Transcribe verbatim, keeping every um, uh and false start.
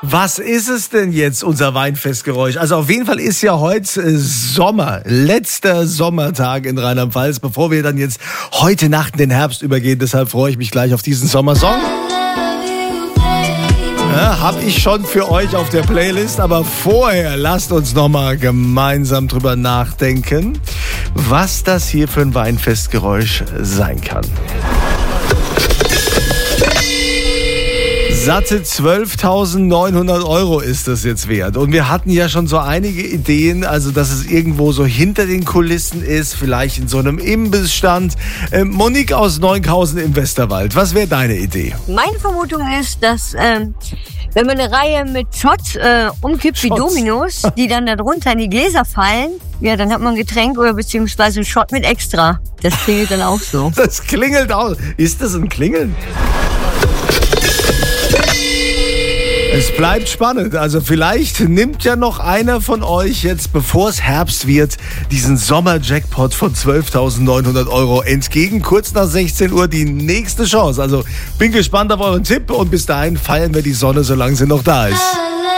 Was ist es denn jetzt, unser Weinfestgeräusch? Also auf jeden Fall ist ja heute Sommer, letzter Sommertag in Rheinland-Pfalz, bevor wir dann jetzt heute Nacht in den Herbst übergehen. Deshalb freue ich mich gleich auf diesen Sommersong. Ja, hab ich schon für euch auf der Playlist, aber vorher lasst uns nochmal gemeinsam drüber nachdenken, was das hier für ein Weinfestgeräusch sein kann. Satte zwölftausendneunhundert Euro ist das jetzt wert. Und wir hatten ja schon so einige Ideen, also dass es irgendwo so hinter den Kulissen ist, vielleicht in so einem Imbissstand. Ähm, Monique aus Neunkausen im Westerwald, was wäre deine Idee? Meine Vermutung ist, dass ähm, wenn man eine Reihe mit Shots äh, umkippt Shots. wie Dominos, die dann darunter in die Gläser fallen, ja, dann hat man ein Getränk oder beziehungsweise einen Shot mit extra. Das klingelt dann auch so. Das klingelt auch. Ist das ein Klingeln? Es bleibt spannend. Also vielleicht nimmt ja noch einer von euch jetzt, bevor es Herbst wird, diesen Sommer-Jackpot von zwölftausendneunhundert Euro entgegen. Kurz nach sechzehn Uhr die nächste Chance. Also bin gespannt auf euren Tipp und bis dahin feiern wir die Sonne, solange sie noch da ist.